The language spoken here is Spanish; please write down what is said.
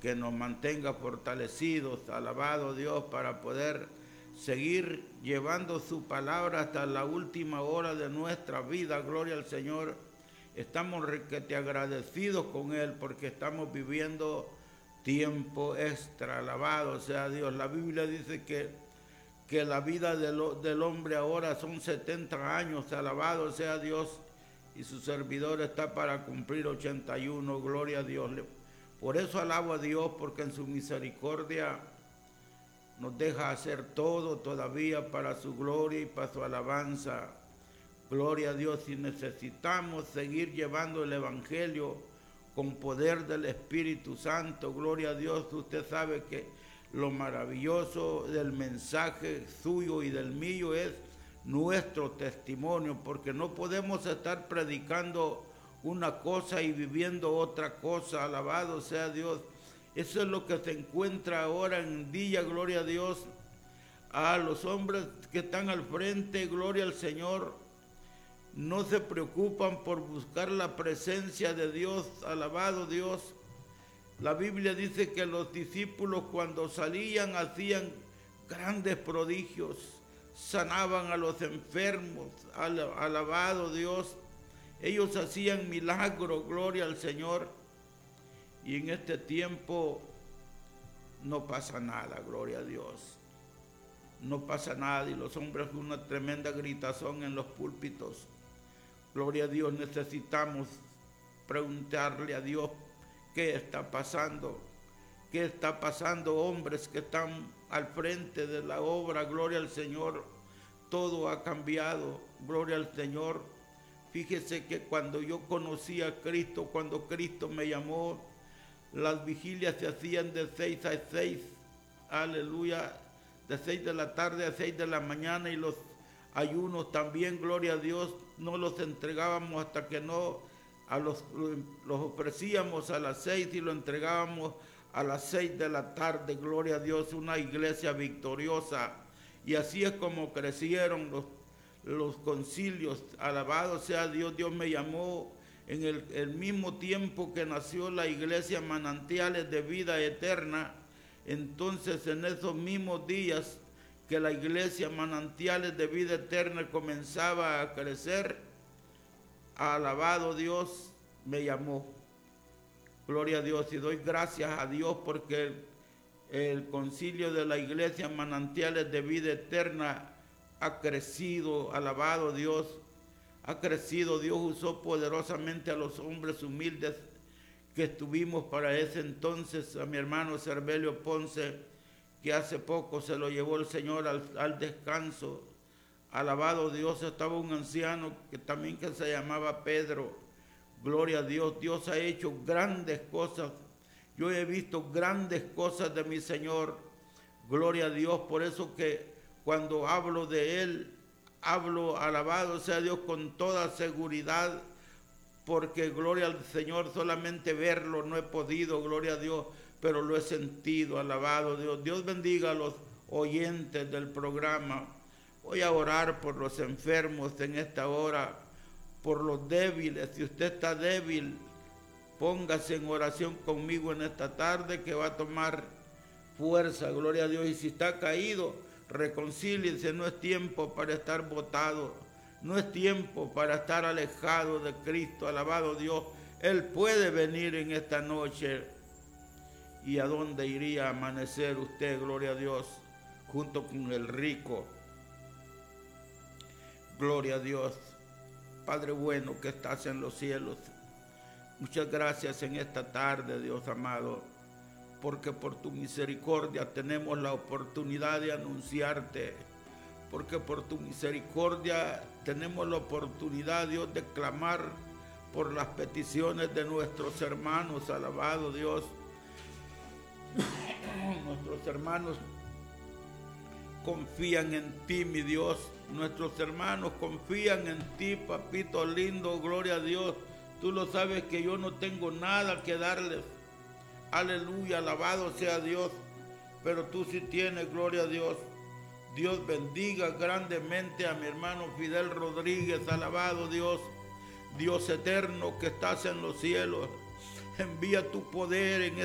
que nos mantenga fortalecidos, alabado Dios, para poder seguir llevando su palabra hasta la última hora de nuestra vida. Gloria al Señor. Estamos requete agradecidos con Él porque estamos viviendo tiempo extra. Alabado sea Dios. La Biblia dice que la vida del hombre ahora son 70 años. Alabado sea Dios. Y su servidor está para cumplir 81. Gloria a Dios. Por eso alabo a Dios, porque en su misericordia nos deja hacer todo todavía para su gloria y para su alabanza. Gloria a Dios. Si necesitamos seguir llevando el Evangelio con poder del Espíritu Santo, gloria a Dios, usted sabe que lo maravilloso del mensaje suyo y del mío es nuestro testimonio, porque no podemos estar predicando una cosa y viviendo otra cosa. Alabado sea Dios. Eso es lo que se encuentra ahora en día, gloria a Dios. A los hombres que están al frente, gloria al Señor, no se preocupan por buscar la presencia de Dios. Alabado Dios. La Biblia dice que los discípulos cuando salían hacían grandes prodigios, sanaban a los enfermos. Alabado Dios. Ellos hacían milagros, gloria al Señor. Y en este tiempo no pasa nada, gloria a Dios. No pasa nada, y los hombres con una tremenda gritazón en los púlpitos. Gloria a Dios. Necesitamos preguntarle a Dios qué está pasando. ¿Qué está pasando? Hombres que están al frente de la obra, gloria al Señor. Todo ha cambiado, gloria al Señor. Fíjese que cuando yo conocí a Cristo, cuando Cristo me llamó, las vigilias se hacían de 6 a 6, aleluya, de 6 de la tarde a 6 de la mañana, y los ayunos también, gloria a Dios, no los entregábamos hasta que no los ofrecíamos a las 6 y lo entregábamos a las 6 de la tarde, gloria a Dios, una iglesia victoriosa. Y así es como crecieron los concilios. Alabado sea Dios. Dios me llamó en el mismo tiempo que nació la iglesia Manantiales de Vida Eterna. Entonces, en esos mismos días que la iglesia Manantiales de Vida Eterna comenzaba a crecer, alabado Dios, me llamó. Gloria a Dios. Y doy gracias a Dios porque el concilio de la iglesia Manantiales de Vida Eterna ha crecido. Alabado Dios. Ha crecido. Dios usó poderosamente a los hombres humildes que estuvimos para ese entonces. A mi hermano Servelio Ponce, que hace poco se lo llevó el Señor al descanso. Alabado Dios. Estaba un anciano que también se llamaba Pedro. Gloria a Dios. Dios ha hecho grandes cosas. Yo he visto grandes cosas de mi Señor. Gloria a Dios. Por eso que cuando hablo de Él, hablo, alabado sea Dios, con toda seguridad, porque gloria al Señor, solamente verlo no he podido, gloria a Dios, pero lo he sentido. Alabado Dios. Dios bendiga a los oyentes del programa. Voy a orar por los enfermos en esta hora, por los débiles. Si usted está débil, póngase en oración conmigo en esta tarde, que va a tomar fuerza, gloria a Dios. Y si está caído, reconcíliese. No es tiempo para estar botado, no es tiempo para estar alejado de Cristo. Alabado Dios. Él puede venir en esta noche. ¿Y a dónde iría a amanecer usted, gloria a Dios, junto con el rico? Gloria a Dios. Padre bueno que estás en los cielos, muchas gracias en esta tarde, Dios amado, porque por tu misericordia tenemos la oportunidad de anunciarte, porque por tu misericordia tenemos la oportunidad, Dios, de clamar por las peticiones de nuestros hermanos. Alabado Dios. Nuestros hermanos confían en ti, mi Dios. Nuestros hermanos confían en ti, papito lindo, gloria a Dios. Tú lo sabes que yo no tengo nada que darles. Aleluya, alabado sea Dios. Pero tú sí tienes, gloria a Dios. Dios bendiga grandemente a mi hermano Fidel Rodríguez. Alabado Dios. Dios eterno que estás en los cielos. Envía tu poder en